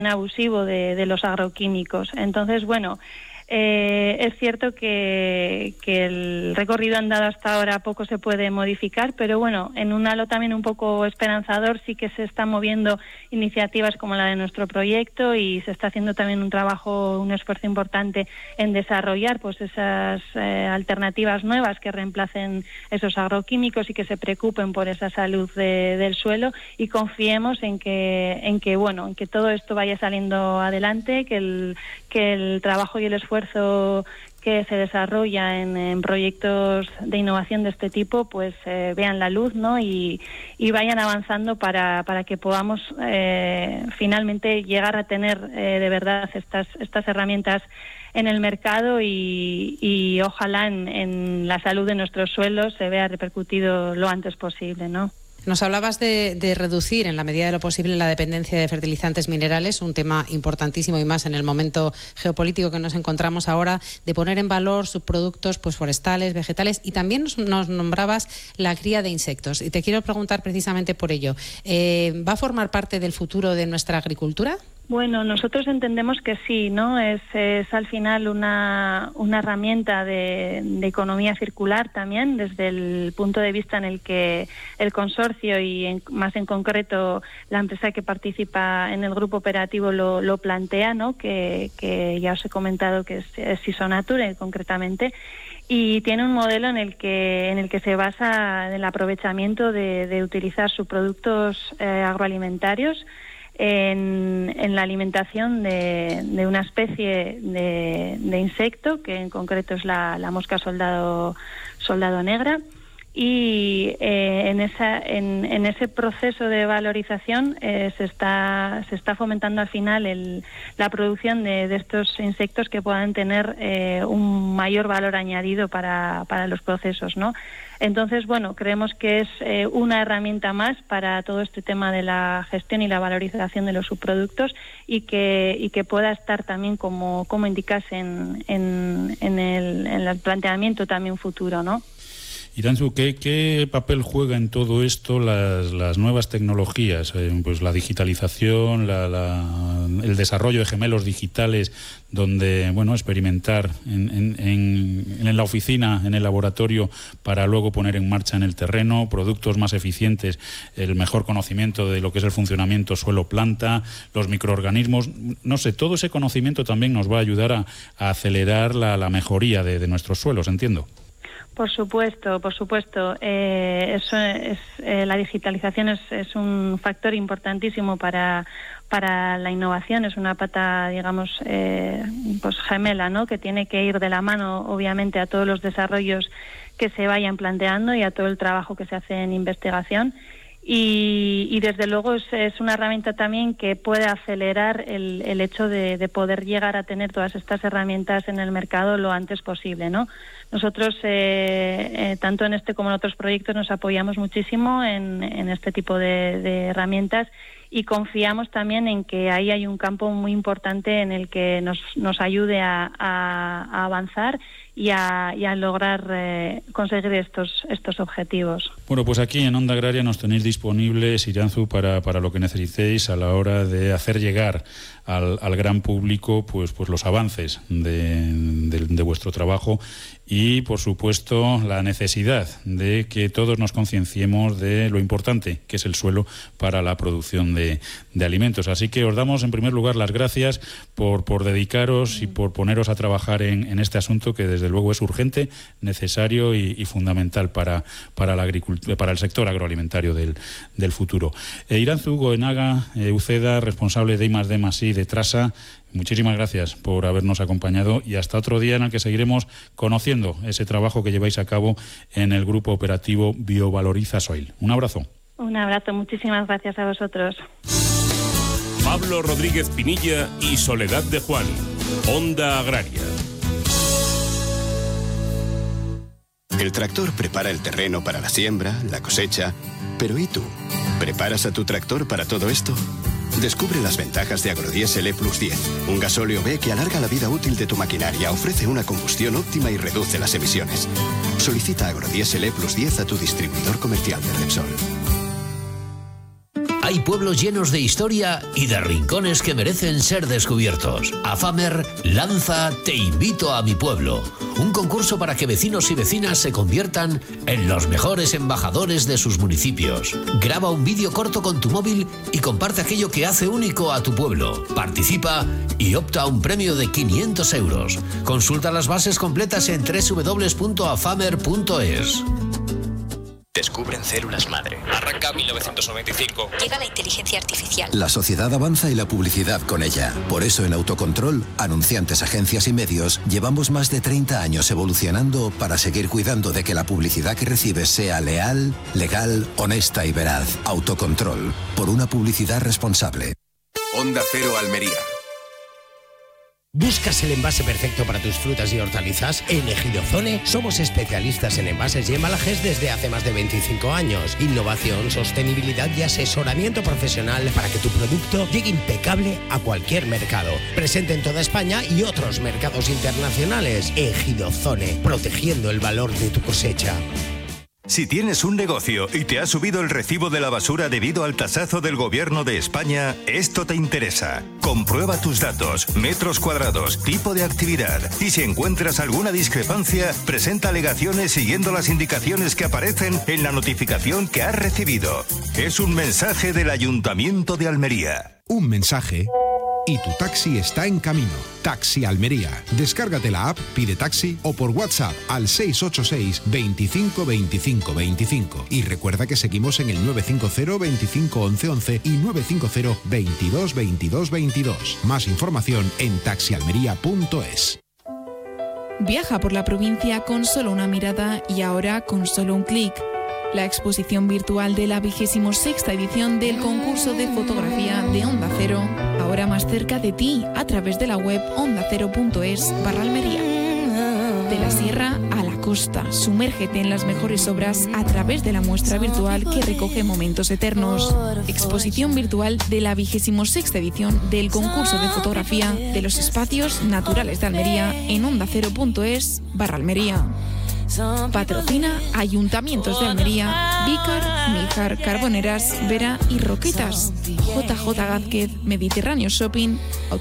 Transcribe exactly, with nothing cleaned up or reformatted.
abusivo de, de los agroquímicos. Entonces, bueno, eh, es cierto que, que el recorrido andado hasta ahora poco se puede modificar, pero bueno, en un halo también un poco esperanzador sí que se están moviendo iniciativas como la de nuestro proyecto y se está haciendo también un trabajo, un esfuerzo importante en desarrollar pues esas eh, alternativas nuevas que reemplacen esos agroquímicos y que se preocupen por esa salud de, del suelo, y confiemos en que, en que bueno, en que todo esto vaya saliendo adelante, que el, que el trabajo y el esfuerzo que se desarrolla en, en proyectos de innovación de este tipo pues eh, vean la luz, ¿no? y, y vayan avanzando para, para que podamos eh, finalmente llegar a tener eh, de verdad estas, estas herramientas en el mercado y, y ojalá en, en la salud de nuestros suelos se vea repercutido lo antes posible, ¿no? Nos hablabas de, de reducir en la medida de lo posible la dependencia de fertilizantes minerales, un tema importantísimo y más en el momento geopolítico que nos encontramos ahora, de poner en valor subproductos pues forestales, vegetales, y también nos, nos nombrabas la cría de insectos. Y te quiero preguntar precisamente por ello. Eh, ¿Va a formar parte del futuro de nuestra agricultura? Bueno, nosotros entendemos que sí, ¿no? Es, es al final una, una herramienta de, de economía circular también, desde el punto de vista en el que el consorcio y en, más en concreto la empresa que participa en el grupo operativo lo, lo plantea, ¿no? Que, que ya os he comentado que es, es Isonature concretamente, y tiene un modelo en el que en el que se basa en el aprovechamiento de, de utilizar subproductos eh, agroalimentarios En, en la alimentación de, de una especie de, de insecto, que en concreto es la, la mosca soldado, soldado negra, y eh, en, esa, en, en ese proceso de valorización eh, se está se está fomentando al final el, la producción de, de estos insectos que puedan tener eh, un mayor valor añadido para, para los procesos, ¿no? Entonces, bueno, creemos que es eh, una herramienta más para todo este tema de la gestión y la valorización de los subproductos, y que y que pueda estar también, como, como indicas, en, en, en, el, en el planteamiento también futuro, ¿no? Iranzu, ¿qué, ¿qué papel juega en todo esto las, las nuevas tecnologías? Eh, pues la digitalización, la, la, el desarrollo de gemelos digitales, donde, bueno, experimentar en, en, en, en la oficina, en el laboratorio, para luego poner en marcha en el terreno, productos más eficientes, el mejor conocimiento de lo que es el funcionamiento suelo-planta, los microorganismos, no sé, todo ese conocimiento también nos va a ayudar a, a acelerar la, la mejoría de, de nuestros suelos, entiendo. Por supuesto, por supuesto. Eh, eso es, eh, la digitalización es, es un factor importantísimo para para la innovación. Es una pata, digamos, eh, pues gemela, ¿no? Que tiene que ir de la mano, obviamente, a todos los desarrollos que se vayan planteando y a todo el trabajo que se hace en investigación. Y, y desde luego es, es una herramienta también que puede acelerar el, el hecho de, de poder llegar a tener todas estas herramientas en el mercado lo antes posible, ¿no? Nosotros, eh, eh, tanto en este como en otros proyectos, nos apoyamos muchísimo en, en este tipo de, de herramientas, y confiamos también en que ahí hay un campo muy importante en el que nos, nos ayude a, a, a avanzar y a, y a lograr eh, conseguir estos estos objetivos. Bueno, pues aquí en Onda Agraria nos tenéis disponibles, Iranzu, para, para lo que necesitéis a la hora de hacer llegar al, al gran público pues, pues los avances de, de, de vuestro trabajo, y, por supuesto, la necesidad de que todos nos concienciemos de lo importante que es el suelo para la producción de, de alimentos. Así que os damos, en primer lugar, las gracias por, por dedicaros y por poneros a trabajar en, en este asunto, que desde luego es urgente, necesario y, y fundamental para, para, la agricultura, para el sector agroalimentario del, del futuro. Eh, Iranzu Goenaga eh, Uceda, responsable de I más D más I de Trasa, muchísimas gracias por habernos acompañado, y hasta otro día en el que seguiremos conociendo ese trabajo que lleváis a cabo en el grupo operativo Biovaloriza Soil. Un abrazo. Un abrazo, muchísimas gracias a vosotros. Pablo Rodríguez Pinilla y Soledad de Juan, Onda Agraria. El tractor prepara el terreno para la siembra, la cosecha, pero ¿y tú? ¿Preparas a tu tractor para todo esto? Descubre las ventajas de Agrodiesel E plus diez, un gasóleo B que alarga la vida útil de tu maquinaria, ofrece una combustión óptima y reduce las emisiones. Solicita Agrodiesel E plus diez a tu distribuidor comercial de Repsol. Hay pueblos llenos de historia y de rincones que merecen ser descubiertos. AFAMER lanza Te invito a mi pueblo, un concurso para que vecinos y vecinas se conviertan en los mejores embajadores de sus municipios. Graba un vídeo corto con tu móvil y comparte aquello que hace único a tu pueblo. Participa y opta a un premio de quinientos euros. Consulta las bases completas en doble u doble u doble u punto afamer punto es. Descubren células madre. Arranca mil novecientos noventa y cinco. Llega la inteligencia artificial. La sociedad avanza y la publicidad con ella. Por eso en Autocontrol, anunciantes, agencias y medios, llevamos más de treinta años evolucionando para seguir cuidando de que la publicidad que recibes sea leal, legal, honesta y veraz. Autocontrol, por una publicidad responsable. Onda Cero Almería. ¿Buscas el envase perfecto para tus frutas y hortalizas? En Ejidozone somos especialistas en envases y embalajes desde hace más de veinticinco años. Innovación, sostenibilidad y asesoramiento profesional para que tu producto llegue impecable a cualquier mercado. Presente en toda España y otros mercados internacionales. Ejidozone, protegiendo el valor de tu cosecha. Si tienes un negocio y te ha subido el recibo de la basura debido al tasazo del Gobierno de España, esto te interesa. Comprueba tus datos, metros cuadrados, tipo de actividad y si encuentras alguna discrepancia, presenta alegaciones siguiendo las indicaciones que aparecen en la notificación que has recibido. Es un mensaje del Ayuntamiento de Almería. Un mensaje y tu taxi está en camino. Taxi Almería. Descárgate la app, pide taxi o por WhatsApp al seis ocho seis, veinticinco, veinticinco, veinticinco. Y recuerda que seguimos en el nueve cinco cero, veinticinco, once, once y nueve cinco cero, veintidós, veintidós, veintidós. Más información en taxi almería punto es. Viaja por la provincia con solo una mirada y ahora con solo un clic. La exposición virtual de la vigésimo sexta edición del concurso de fotografía de Onda Cero, ahora más cerca de ti a través de la web onda cero punto es barra Almería. De la sierra a la costa, sumérgete en las mejores obras a través de la muestra virtual que recoge momentos eternos. Exposición virtual de la vigésimo sexta edición del concurso de fotografía de los espacios naturales de Almería en onda cero punto es barra Almería. Patrocina Ayuntamientos de Almería, Vícar, Níjar, Carboneras, Vera y Roquetas. J J Gázquez, Mediterráneo Shopping,